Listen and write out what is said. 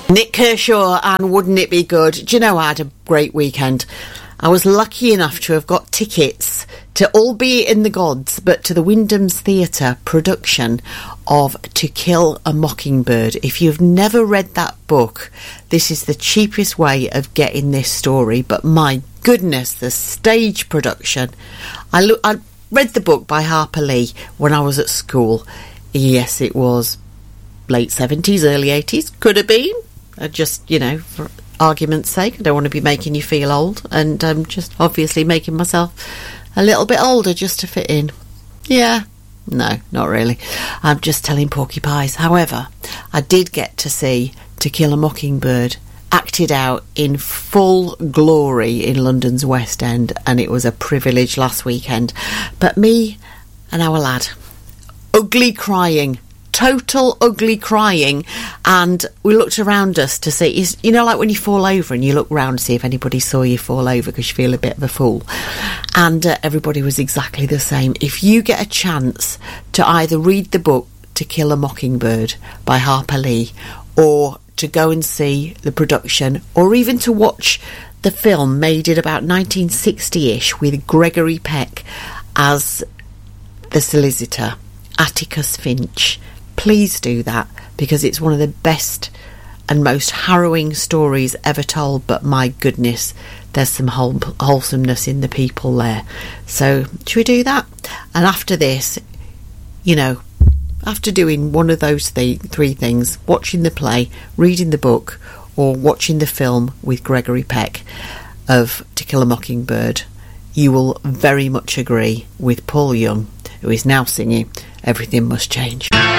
Nick Kershaw and Wouldn't It Be Good? Do you know, I had a great weekend. I was lucky enough to have got tickets to, albeit in the gods, but to the Wyndham's Theatre production of To Kill a Mockingbird. If you've never read that book, this is the cheapest way of getting this story, but my goodness, the stage production. I read the book by Harper Lee when I was at school. Yes, it was late 70s, early 80s, could have been. Just, you know, for argument's sake, I don't want to be making you feel old, and I'm just obviously making myself a little bit older just to fit in. Yeah, no, not really. I'm just telling porky pies. However, I did get to see To Kill a Mockingbird acted out in full glory in London's West End, and it was a privilege last weekend. But me and our lad, ugly crying, total ugly crying, and we looked around us to see, you know, like when you fall over and you look round to see if anybody saw you fall over because you feel a bit of a fool, and everybody was exactly the same. If you get a chance to either read the book To Kill a Mockingbird by Harper Lee, or to go and see the production, or even to watch the film made in about 1960-ish with Gregory Peck as the solicitor, Atticus Finch, please do that, because it's one of the best and most harrowing stories ever told. But my goodness, there's some wholesomeness in the people there. So should we do that? And after this, you know, after doing one of those three things, watching the play, reading the book, or watching the film with Gregory Peck of To Kill a Mockingbird, you will very much agree with Paul Young, who is now singing Everything Must Change.